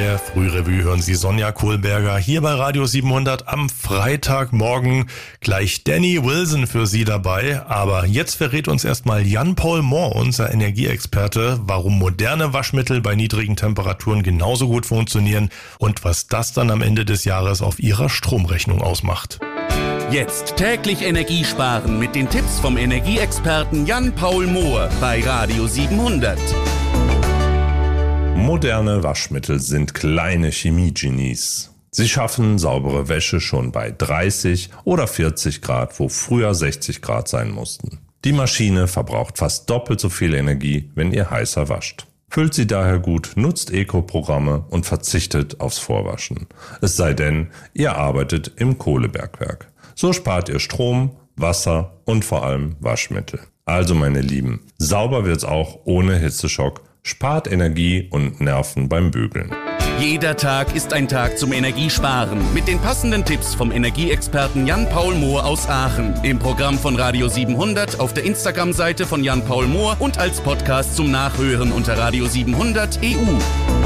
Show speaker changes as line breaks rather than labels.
der Frührevue hören Sie Sonja Kohlberger hier bei Radio 700 am Freitagmorgen. Gleich Danny Wilson für Sie dabei. Aber jetzt verrät uns erstmal Jan-Paul Mohr, unser Energieexperte, warum moderne Waschmittel bei niedrigen Temperaturen genauso gut funktionieren und was das dann am Ende des Jahres auf Ihrer Stromrechnung ausmacht.
Jetzt täglich Energie sparen mit den Tipps vom Energieexperten Jan-Paul Mohr bei Radio 700.
Moderne Waschmittel sind kleine Chemie-Genies. Sie schaffen saubere Wäsche schon bei 30 oder 40 Grad, wo früher 60 Grad sein mussten. Die Maschine verbraucht fast doppelt so viel Energie, wenn ihr heißer wascht. Füllt sie daher gut, nutzt Eco-Programme und verzichtet aufs Vorwaschen. Es sei denn, ihr arbeitet im Kohlebergwerk. So spart ihr Strom, Wasser und vor allem Waschmittel. Also meine Lieben, sauber wird's auch ohne Hitzeschock. Spart Energie und Nerven beim Bügeln.
Jeder Tag ist ein Tag zum Energiesparen mit den passenden Tipps vom Energieexperten Jan-Paul Mohr aus Aachen. Im Programm von Radio 700, auf der Instagram-Seite von Jan-Paul Mohr und als Podcast zum Nachhören unter Radio 700 EU.